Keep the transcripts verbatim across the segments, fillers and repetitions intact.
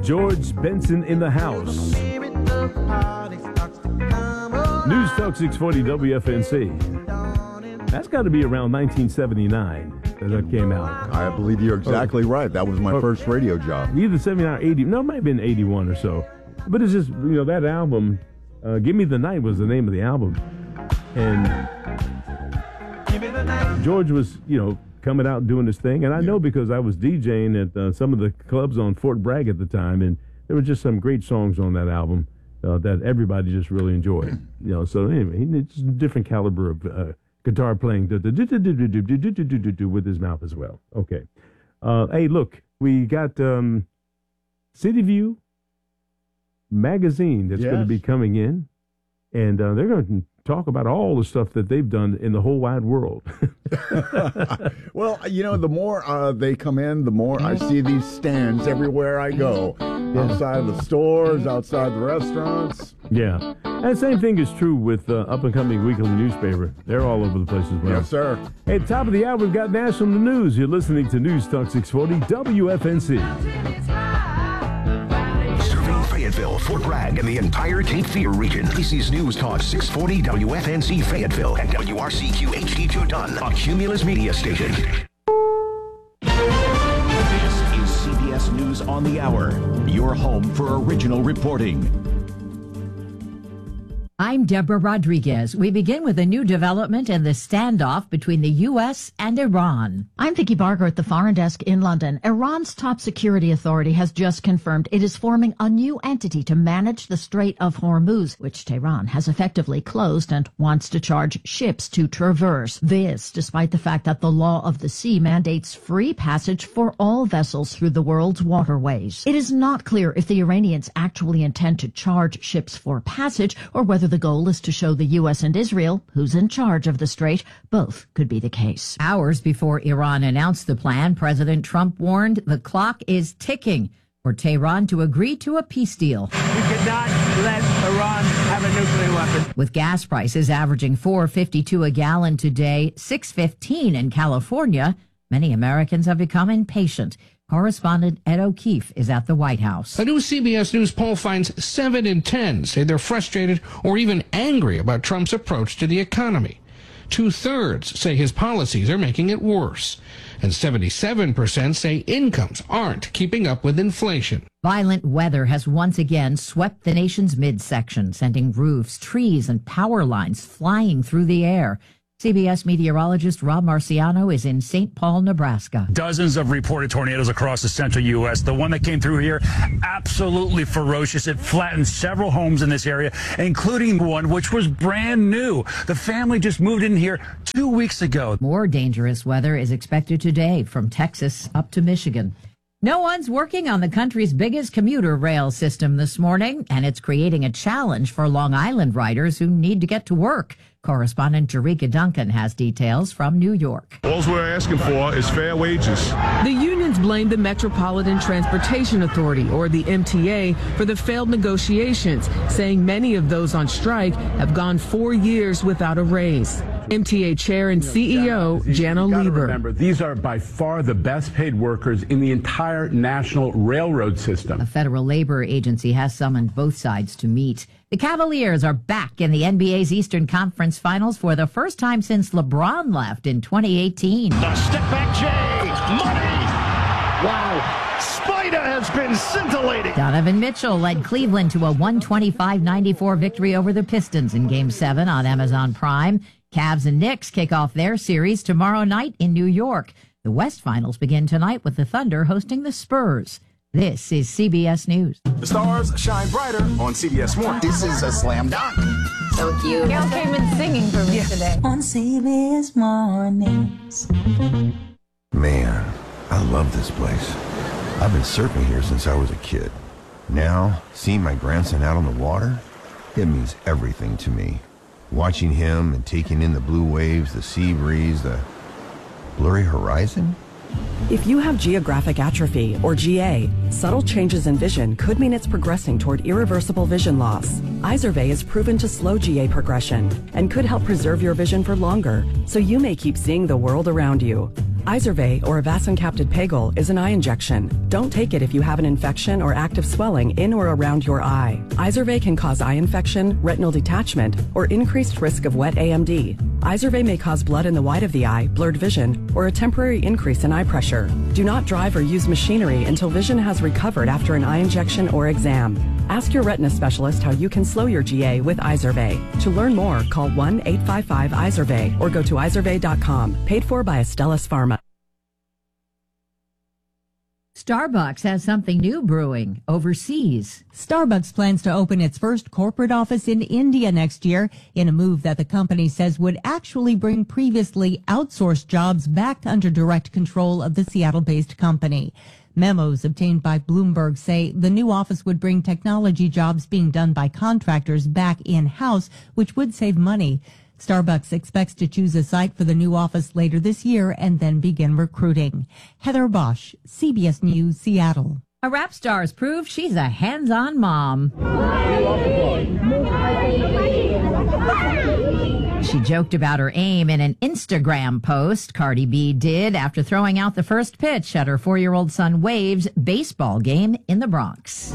George Benson in the house. News Talk six forty W F N C. That's got to be around nineteen seventy-nine that that came out. I believe you're exactly oh. right. That was my oh. first radio job. Either seventy-nine or eighty. No, it might have been eighty-one or so. But it's just, you know, that album, uh, Give Me the Night was the name of the album. And George was, you know, coming out and doing this thing. And I yeah. know because I was DJing at uh, some of the clubs on Fort Bragg at the time. And there were just some great songs on that album uh, that everybody just really enjoyed. You know, so anyway, it's a different caliber of uh, guitar playing with his mouth as well. Okay. Uh, hey, look, we got um, City View magazine that's yes. going to be coming in, and uh, they're going to talk about all the stuff that they've done in the whole wide world. Well, you know, the more uh, they come in, the more I see these stands everywhere I go. Yeah. Outside of the stores, outside the restaurants. Yeah. And same thing is true with uh, up-and-coming weekly newspaper. They're all over the place as well. Yes, sir. Hey, at the top of the hour, we've got national news. You're listening to News Talk six forty W F N C. Fayetteville, Fort Bragg, and the entire Cape Fear region. This is News Talk six forty W F N C Fayetteville and W R C Q H D two Dunn, a Cumulus media station. This is C B S News on the Hour, your home for original reporting. I'm Deborah Rodriguez. We begin with a new development in the standoff between the U S and Iran. I'm Vicki Barger at the Foreign Desk in London. Iran's top security authority has just confirmed it is forming a new entity to manage the Strait of Hormuz, which Tehran has effectively closed and wants to charge ships to traverse. This, despite the fact that the law of the sea mandates free passage for all vessels through the world's waterways. It is not clear if the Iranians actually intend to charge ships for passage or whether the goal is to show the U S and Israel who's in charge of the strait. Both could be the case. Hours before Iran announced the plan, President Trump warned the clock is ticking for Tehran to agree to a peace deal. We cannot let Iran have a nuclear weapon. With gas prices averaging four fifty-two a gallon today, six fifteen in California, many Americans have become impatient. Correspondent Ed O'Keefe is at the White House. A new C B S News poll finds seven in ten say they're frustrated or even angry about Trump's approach to the economy. Two-thirds say his policies are making it worse. And seventy-seven percent say incomes aren't keeping up with inflation. Violent weather has once again swept the nation's midsection, sending roofs, trees, and power lines flying through the air. C B S meteorologist Rob Marciano is in Saint Paul, Nebraska. Dozens of reported tornadoes across the central U S. The one that came through here, absolutely ferocious. It flattened several homes in this area, including one which was brand new. The family just moved in here two weeks ago. More dangerous weather is expected today from Texas up to Michigan. No one's working on the country's biggest commuter rail system this morning, and it's creating a challenge for Long Island riders who need to get to work. Correspondent Jerika Duncan has details from New York. All we're asking for is fair wages. The unions blame the Metropolitan Transportation Authority, or the M T A, for the failed negotiations, saying many of those on strike have gone four years without a raise. M T A Chair and C E O Janno Lieber. Remember, these are by far the best paid workers in the entire national railroad system. A federal labor agency has summoned both sides to meet. The Cavaliers are back in the N B A's Eastern Conference Finals for the first time since LeBron left in twenty eighteen. The step back Jay, money! Wow, Spider has been scintillating. Donovan Mitchell led Cleveland to a one twenty-five ninety-four victory over the Pistons in Game seven on Amazon Prime. Cavs and Knicks kick off their series tomorrow night in New York. The West Finals begin tonight with the Thunder hosting the Spurs. This is C B S News. The stars shine brighter on C B S one. This is a slam dunk. So cute. Gail came in singing for me yeah. today. On C B S Mornings. Man, I love this place. I've been surfing here since I was a kid. Now, seeing my grandson out on the water, it means everything to me. Watching him and taking in the blue waves, the sea breeze, the blurry horizon. If you have geographic atrophy, or G A, subtle changes in vision could mean it's progressing toward irreversible vision loss. Izervay is proven to slow G A progression and could help preserve your vision for longer, so you may keep seeing the world around you. Izervay, or avacincaptad pegol, is an eye injection. Don't take it if you have an infection or active swelling in or around your eye. Izervay can cause eye infection, retinal detachment, or increased risk of wet A M D. Izervay may cause blood in the white of the eye, blurred vision, or a temporary increase in eye pressure. Do not drive or use machinery until vision has recovered after an eye injection or exam. Ask your retina specialist how you can slow your G A with Izervay. To learn more, call one eight five five Izervay or go to izervay dot com. Paid for by Astellas Pharma. Starbucks has something new brewing overseas. Starbucks plans to open its first corporate office in India next year in a move that the company says would actually bring previously outsourced jobs back under direct control of the Seattle-based company. Memos obtained by Bloomberg say the new office would bring technology jobs being done by contractors back in-house, which would save money. Starbucks expects to choose a site for the new office later this year and then begin recruiting. Heather Bosch, C B S News, Seattle. A rap star has proved she's a hands-on mom. She joked about her aim in an Instagram post. Cardi B did after throwing out the first pitch at her four-year-old son Wave's baseball game in the Bronx.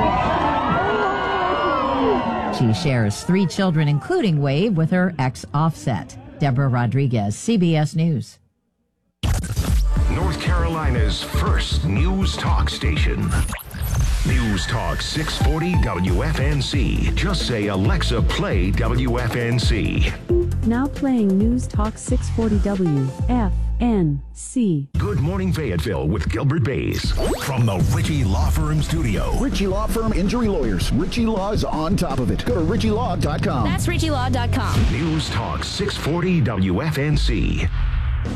She shares three children, including Wave, with her ex Offset. Deborah Rodriguez, C B S News. North Carolina's first news talk station. News Talk six forty W F N C. Just say, Alexa, play W F N C. Now playing News Talk six forty W F N C. Good Morning Fayetteville with Gilbert Bays. From the Ritchie Law Firm studio. Ritchie Law Firm Injury Lawyers. Ritchie Law is on top of it. Go to ritchie law dot com. That's ritchie law dot com. News Talk six forty W F N C.